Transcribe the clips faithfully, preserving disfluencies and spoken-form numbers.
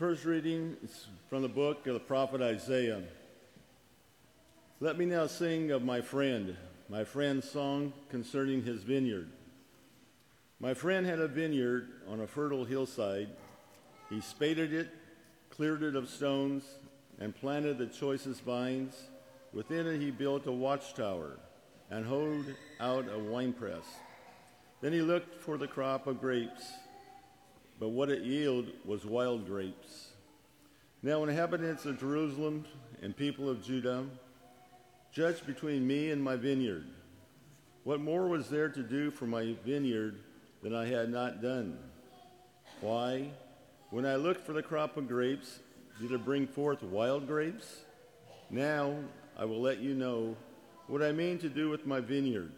First reading is from the book of the prophet Isaiah. Let me now sing of my friend, my friend's song concerning his vineyard. My friend had a vineyard on a fertile hillside. He spaded it, cleared it of stones, and planted the choicest vines. Within it he built a watchtower and hoed out a winepress. Then he looked for the crop of grapes, but what it yielded was wild grapes. Now, inhabitants of Jerusalem and people of Judah, judge between me and my vineyard. What more was there to do for my vineyard than I had not done? Why, when I looked for the crop of grapes, did it bring forth wild grapes? Now I will let you know what I mean to do with my vineyard.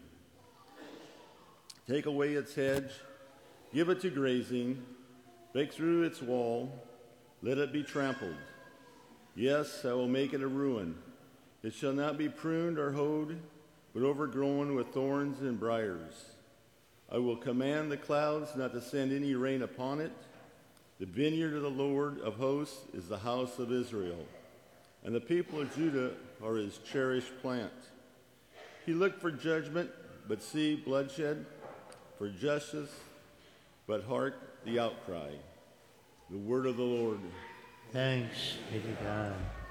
Take away its hedge, give it to grazing, break through its wall, let it be trampled. Yes, I will make it a ruin. It shall not be pruned or hoed, but overgrown with thorns and briars. I will command the clouds not to send any rain upon it. The vineyard of the Lord of hosts is the house of Israel, and the people of Judah are his cherished plant. He looked for judgment, but see bloodshed, for justice, but hark the outcry. The word of the Lord. Thanks be to God.